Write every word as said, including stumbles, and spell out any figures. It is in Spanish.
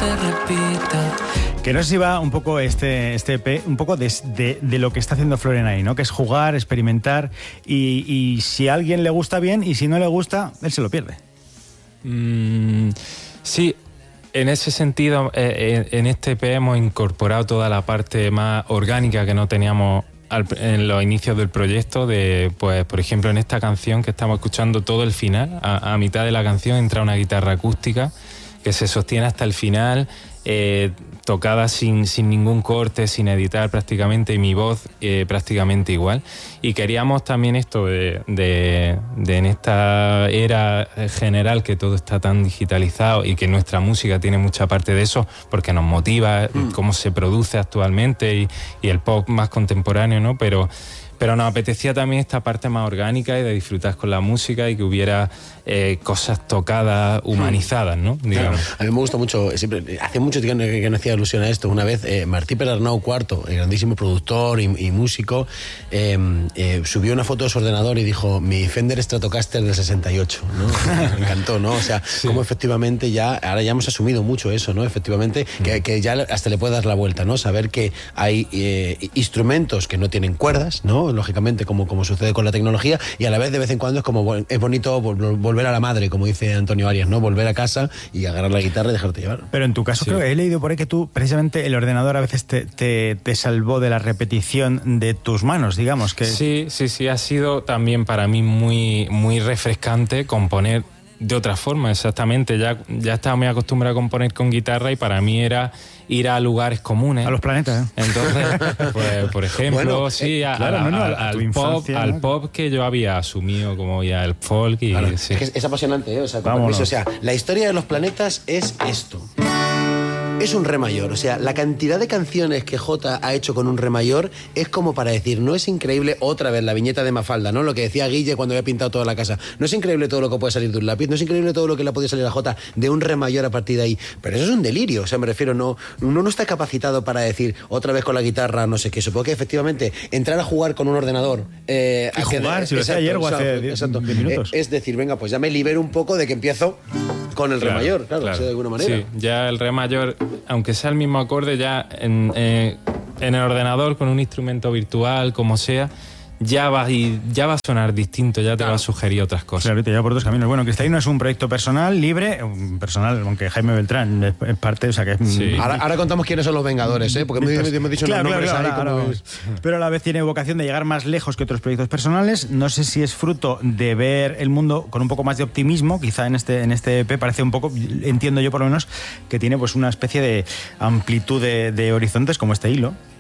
se repita. Que no sé si va un poco este, este E P, un poco de, de, de lo que está haciendo Floren ahí, ¿no? Que es jugar, experimentar y, y si a alguien le gusta bien y si no le gusta, él se lo pierde. Mm, sí, en ese sentido, eh, en este E P hemos incorporado toda la parte más orgánica que no teníamos al, en los inicios del proyecto. De, pues, por ejemplo, en esta canción que estamos escuchando, todo el final, a, a mitad de la canción entra una guitarra acústica que se sostiene hasta el final, eh, tocada sin, sin ningún corte, sin editar prácticamente, y mi voz eh, prácticamente igual. Y queríamos también esto de, de, de en esta era general que todo está tan digitalizado y que nuestra música tiene mucha parte de eso, porque nos motiva mm. cómo se produce actualmente y, y el pop más contemporáneo, ¿no? Pero, pero nos apetecía también esta parte más orgánica y de disfrutar con la música y que hubiera eh, cosas tocadas, humanizadas, ¿no? Digamos. Claro. A mí me gusta mucho, siempre, hace mucho tiempo que, que no hacía alusión a esto. Una vez eh, Martí Perarnau cuarto, el grandísimo productor y, y músico, eh, eh, subió una foto de su ordenador y dijo: mi Fender Stratocaster del sesenta y ocho, ¿no? Me encantó, ¿no? O sea, sí. Como efectivamente ya, ahora ya hemos asumido mucho eso, ¿no? Efectivamente, que, que ya hasta le puede dar la vuelta, ¿no? Saber que hay eh, instrumentos que no tienen cuerdas, ¿no? Lógicamente, como, como sucede con la tecnología, y a la vez de vez en cuando es como es bonito volver a la madre, como dice Antonio Arias, ¿no? Volver a casa y agarrar la guitarra y dejarte llevar. Pero en tu caso, sí. Creo que he leído por ahí que tú, precisamente, el ordenador a veces te, te, te salvó de la repetición de tus manos, digamos. Que Sí, sí, sí, ha sido también para mí muy, muy refrescante componer de otra forma, exactamente. Ya, ya estaba muy acostumbrado a componer con guitarra y para mí era ir a lugares comunes. A los planetas, ¿eh? Entonces, pues, por ejemplo, bueno, sí, a, claro, a, no, no, a, a al, infancia, pop, ¿no? Al pop que yo había asumido como ya el folk. Y, claro. sí. Es que es, es apasionante, ¿eh? O sea, con permiso, o sea, la historia de los planetas es esto. Es un re mayor, o sea, la cantidad de canciones que Jota ha hecho con un re mayor es como para decir, no es increíble, otra vez la viñeta de Mafalda, ¿no? Lo que decía Guille cuando había pintado toda la casa. No es increíble todo lo que puede salir de un lápiz, no es increíble todo lo que le puede salir a Jota de un re mayor a partir de ahí. Pero eso es un delirio, o sea, me refiero, no, uno no está capacitado para decir otra vez con la guitarra, no sé qué. Supongo que efectivamente entrar a jugar con un ordenador. Eh, y jugar, de, si lo hacía ayer o hace diez minutos. Eh, es decir, venga, pues ya me libero un poco de que empiezo con el claro, re mayor, claro, claro. O sea, de alguna manera. Sí, ya el re mayor, aunque sea el mismo acorde, ya en, eh, en el ordenador con un instrumento virtual, como sea, ya va, y ya va a sonar distinto, ya te claro. va a sugerir otras cosas. Claro, te lleva por otros caminos. Bueno, Cristalino es un proyecto personal, libre, personal, aunque Jaime Beltrán es parte, o sea que es... Sí. Ahora, ahora contamos quiénes son los Vengadores, ¿eh? Porque hemos, hemos dicho claro, los nombres claro, ahí. Claro, como claro. Es... Pero a la vez tiene vocación de llegar más lejos que otros proyectos personales. No sé si es fruto de ver el mundo con un poco más de optimismo, quizá en este, en este E P parece un poco, entiendo yo por lo menos, que tiene pues una especie de amplitud de, de horizontes como este hilo.